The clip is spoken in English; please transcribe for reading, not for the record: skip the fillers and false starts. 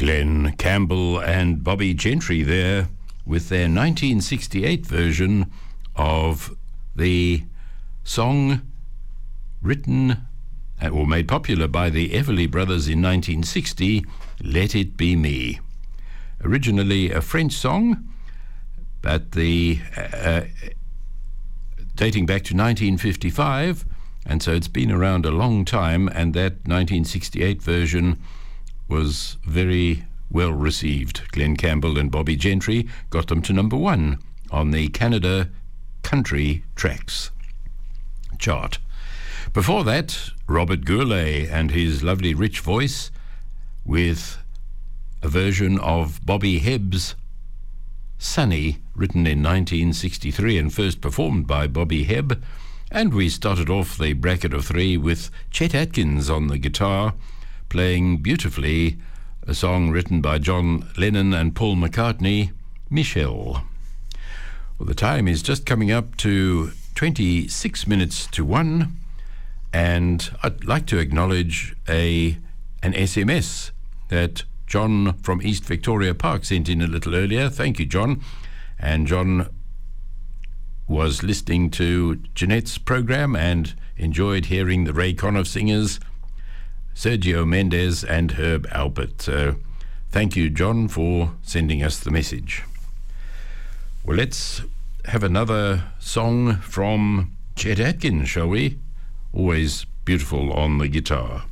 Glenn Campbell and Bobby Gentry there with their 1968 version of the song written or made popular by the Everly Brothers in 1960, Let It Be Me. Originally a French song, but dating back to 1955, and so it's been around a long time, and that 1968 version was very well received. Glenn Campbell and Bobby Gentry got them to number 1 on the Canada Country Tracks chart. Before that, Robert Goulet and his lovely rich voice with a version of Bobby Hebb's Sunny, written in 1963 and first performed by Bobby Hebb. And we started off the bracket of 3 with Chet Atkins on the guitar, playing beautifully a song written by John Lennon and Paul McCartney, Michelle. Well, the time is just coming up to 26 minutes to 1, and I'd like to acknowledge an SMS that John from East Victoria Park sent in a little earlier. Thank you, John. And John was listening to Jeanette's program and enjoyed hearing the Ray Conniff singers, Sergio Mendes and Herb Alpert. So thank you, John, for sending us the message. Well, let's have another song from Chet Atkins, shall we? Always beautiful on the guitar.